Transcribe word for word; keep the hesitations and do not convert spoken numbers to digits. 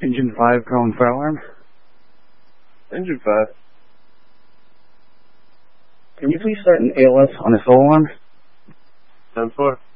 Engine five, calling fire alarm. Engine five. Can you please start an A L S on a solo alarm? ten four.